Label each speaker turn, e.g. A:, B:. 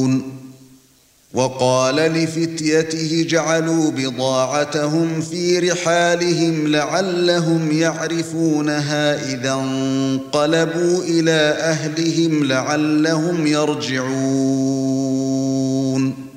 A: وقال لفتيته جعلوا بضاعتهم في رحالهم لعلهم يعرفونها إذا انقلبوا إلى أهلهم لعلهم يرجعون